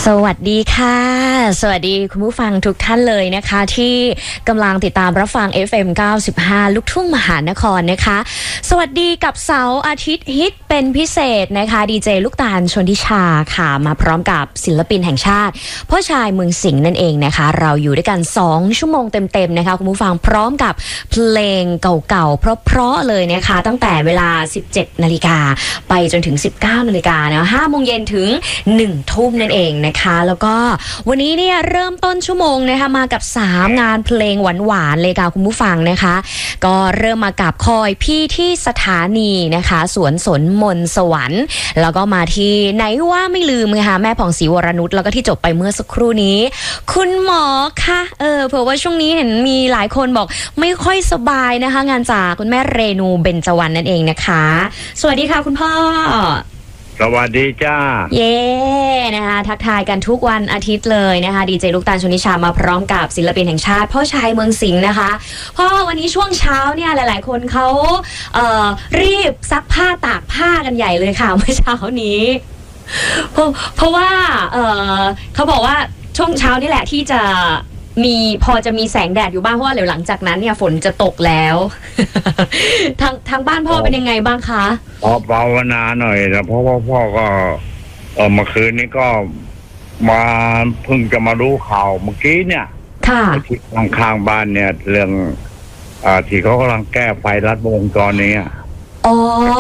วัสดีค่ะสวัสดีคุณผู้ฟังทุกท่านเลยนะคะที่กำลังติดตามรับฟัง FM 95 ลูกทุ่งมหานครนะคะสวัสดีกับเสาร์อาทิตย์ฮิตเป็นพิเศษนะคะดีเจลูกตาลชนทิชาค่ะมาพร้อมกับศิลปินแห่งชาติพ่อชายเมืองสิงห์นั่นเองนะคะเราอยู่ด้วยกัน2ชั่วโมงเต็มๆนะคะคุณผู้ฟังพร้อมกับเพลงเก่าๆเพราะๆเลยนะคะตั้งแต่เวลา 17 นาฬิกาไปจนถึง 19 นาฬิกานะ5 โมงเย็นถึง 1 ทุ่มนั่นเองนะคะแล้วก็วันนี้เนี่ยเริ่มต้นชั่วโมงนะคะมากับ3งานเพลงหวานๆเลยค่ะคุณผู้ฟังนะคะก็เริ่มมากับคอยพี่ที่สถานีนะคะสวนสนมนสวรรค์แล้วก็มาที่ไหนว่าไม่ลืมนะคะแม่ผ่องศรีวรนุชแล้วก็ที่จบไปเมื่อสักครู่นี้คุณหมอคะเผื่อว่าช่วงนี้เห็นมีหลายคนบอกไม่ค่อยสบายนะคะงานจากคุณแม่เรนูเบญจวรรณนั่นเองนะคะสวัสดีค่ะคุณพ่อสวัสดีจ้าเย้นะคะทักทายกันทุกวันอาทิตย์เลยนะคะดีเจลูกตาลชนิชามาพร้อมกับศิลปินแห่งชาติพ่อชายเมืองสิงห์นะคะพ่อวันนี้ช่วงเช้าเนี่ยหลายๆคนเขารีบซักผ้าตากผ้ากันใหญ่เลยค่ะเมื่อเช้านี้เพราะว่าเขาบอกว่าช่วงเช้านี่แหละที่จะพอจะมีแสงแดดอยู่บ้างเพราะว่าเดี๋ยวหลังจากนั้นเนี่ยฝนจะตกแล้ว ทางบ้านพ่อเป็นยังไงบ้างคะภาวนาหน่อยนะเพราะว่าพ่อก็เมื่อคืนนี้ก็มาเพิ่งจะมารู้ข่าวเมื่อกี้เนี่ยค่ะที่ข้างบ้านเนี่ยเรื่องที่เขากำลังแก้ไฟลัดวงจรนี้อ๋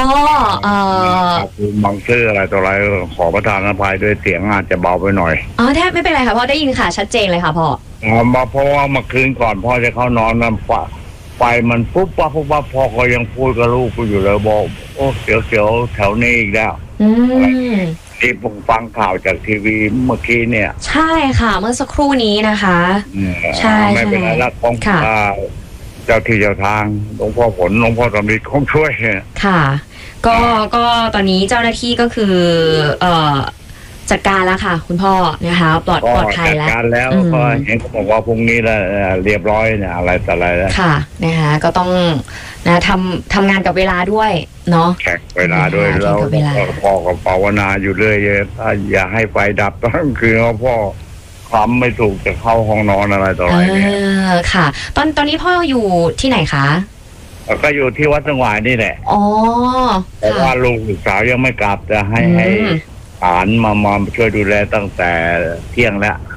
บางซื่ออะไรต่ออะไรขอประทานอภัยด้วยเสียงอาจจะเบาไปหน่อยแทบไม่เป็นไรค่ะพ่อได้ยินค่ะชัดเจนเลยค่ะพ่อเพราะว่าเมื่อคืนก่อนพ่อจะเข้านอนมันไฟมันปุ๊บปั๊บพ่อก็ยังพูดกับลูกอยู่เลยบอกโอ้เสียวแถวนี้อีกแล้วที่ผมฟังข่าวจากทีวีเมื่อกี้เนี่ยใช่ค่ะเมื่อสักครู่นี้นะคะใช่ไม่เป็นไรละของเจ้าที่เจ้าทางหลวงพ่อผลหลวงพ่อสำริดคงช่วยค่ะก็ตอนนี้เจ้าหน้าที่ก็คือจัดการแล้วค่ะคุณพ่อนะคะปลอดภัยแล้วจัดการแล้วก็เห็นเขาบอกว่าพรุ่งนี้แล้วเรียบร้อยเนี่ยอะไรต่ออะไรแล้วค่ะนะคะก็ต้องนะทำงานกับเวลาด้วยเนาะแข่งเวลาด้วยแล้วพ่อก็ภาวนาอยู่เรื่อยอย่าให้ไฟดับตอนคืนเพราะพ่อความไม่ถูกจะเข้าห้องนอนอะไรต่ออะไรเนี่ยค่ะตอนนี้พ่ออยู่ที่ไหนคะก็อยู่ที่วัดสังวายนี่แหละแต่ว่าลูกสาวยังไม่กลับจะให้หลานมาช่วยดูแลตั้งแต่เที่ยงแล้ว